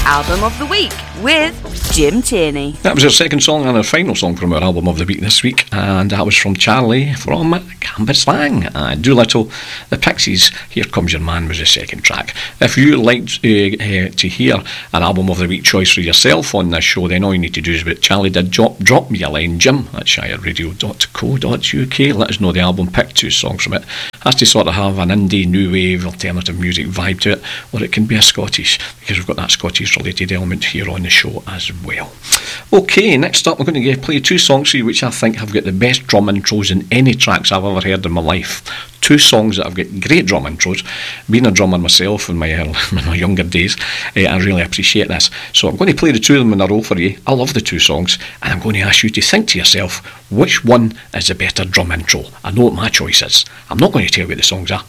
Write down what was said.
Album of the Week with Jim Tierney. That was our second song and our final song from our Album of the Week this week, and that was from Charlie from Cambuslang. Doolittle, The Pixies, Here Comes Your Man was the second track. If you like to hear an Album of the Week choice for yourself on this show, then all you need to do is what Charlie did, drop me a line, Jim at shireradio.co.uk. Let us know the album, pick 2 songs from it. Has to sort of have an indie, new wave, alternative music vibe to it, or it can be a Scottish, because we've got that Scottish related element here on the show as well. Okay, next up we're going to play 2 songs for you which I think have got the best drum intros in any tracks I've ever heard in my life. 2 songs that have got great drum intros. Being a drummer myself in my younger days, I really appreciate this. So I'm going to play the 2 of them in a row for you. I love the 2 songs, and I'm going to ask you to think to yourself, which one is the better drum intro? I know what my choice is. I'm not going to tell you what the songs are.